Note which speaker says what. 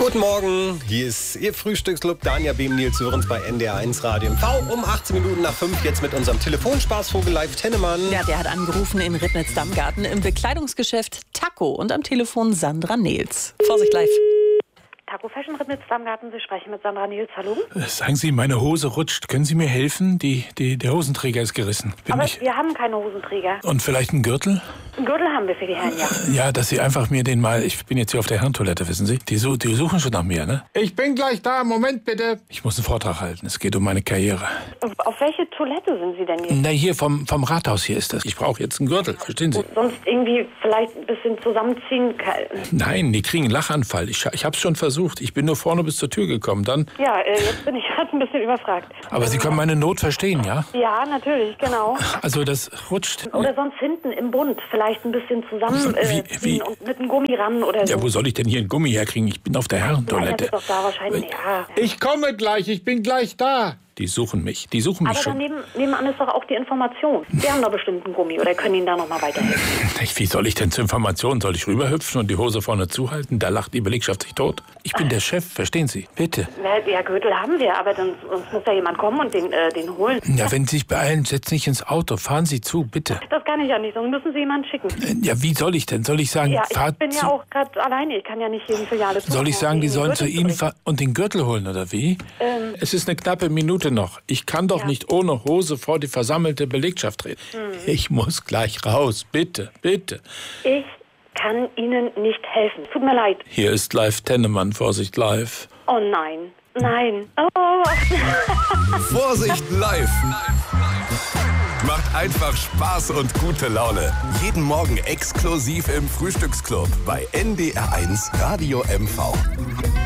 Speaker 1: Guten Morgen, hier ist Ihr Frühstücksclub. Dania Behm, Nils Lorenz bei NDR1 Radio MV um 18 Minuten nach 5. Jetzt mit unserem Telefonspaßvogel Live Tennemann.
Speaker 2: Ja, der hat angerufen in Ribnitz-Dammgarten im Bekleidungsgeschäft Taco und am Telefon Sandra Nils. Vorsicht live.
Speaker 3: Taco Fashion Ribnitz-Dammgarten, Sie sprechen mit Sandra Nils, hallo?
Speaker 4: Sagen Sie, meine Hose rutscht. Können Sie mir helfen? Der Hosenträger ist gerissen.
Speaker 3: Aber wir haben keine Hosenträger.
Speaker 4: Und vielleicht einen Gürtel?
Speaker 3: Einen Gürtel haben wir für die Herren, ja.
Speaker 4: Ja, dass Sie einfach mir den mal... Ich bin jetzt hier auf der Herrentoilette, wissen Sie? Die suchen schon nach mir, ne? Ich bin gleich da. Moment, bitte. Ich muss einen Vortrag halten. Es geht um meine Karriere.
Speaker 3: Auf welche Toilette sind Sie denn jetzt?
Speaker 4: Na, hier vom Rathaus hier ist das. Ich brauche jetzt einen Gürtel, verstehen Sie?
Speaker 3: Sonst irgendwie vielleicht ein bisschen zusammenziehen?
Speaker 4: Nein, die kriegen einen Lachanfall. Ich hab's schon versucht. Ich bin nur vorne bis zur Tür gekommen, dann...
Speaker 3: Ja, jetzt bin ich gerade ein bisschen überfragt.
Speaker 4: Aber Sie können meine Not verstehen, ja?
Speaker 3: Ja, natürlich, genau.
Speaker 4: Also das rutscht...
Speaker 3: Oder sonst hinten im Bund vielleicht ein bisschen zusammen
Speaker 4: Wie?
Speaker 3: und mit einem Gummi ran oder so.
Speaker 4: Ja, wo soll ich denn hier einen Gummi herkriegen? Ich bin auf der Herrentoilette.
Speaker 3: Ja, das ist doch da wahrscheinlich, ja.
Speaker 4: Ich komme gleich, ich bin gleich da. Die suchen mich
Speaker 3: Aber
Speaker 4: schon.
Speaker 3: dann nebenan ist doch auch die Information. Sie haben da bestimmt einen Gummi oder können Ihnen da noch mal weiterhelfen.
Speaker 4: Wie soll ich denn zur Information? Soll ich rüberhüpfen und die Hose vorne zuhalten? Da lacht die Belegschaft sich tot. Ich bin der Chef, verstehen Sie? Bitte.
Speaker 3: Ja, Gürtel haben wir, aber sonst muss ja jemand kommen und den holen.
Speaker 4: Ja, wenn Sie sich beeilen, setzen Sie sich ins Auto. Fahren Sie zu, bitte.
Speaker 3: Das kann ich ja nicht, sonst müssen Sie jemanden schicken.
Speaker 4: Ja, wie soll ich denn? Soll ich sagen,
Speaker 3: Ja, ich
Speaker 4: fahrt
Speaker 3: bin
Speaker 4: zu...
Speaker 3: ja auch gerade alleine. Ich kann ja nicht jeden Filiale zu.
Speaker 4: Soll ich sagen, die sollen zu Ihnen fahren und den Gürtel holen, oder wie? Es ist eine knappe Minute noch. Ich kann doch nicht ohne Hose vor die versammelte Belegschaft treten. Ich muss gleich raus. Bitte, bitte.
Speaker 3: Ich kann Ihnen nicht helfen. Tut mir leid.
Speaker 4: Hier ist Live Tennemann. Vorsicht, live.
Speaker 3: Oh nein. Nein. Oh.
Speaker 1: Vorsicht live.
Speaker 5: Macht einfach Spaß und gute Laune. Jeden Morgen exklusiv im Frühstücksclub bei NDR1 Radio MV.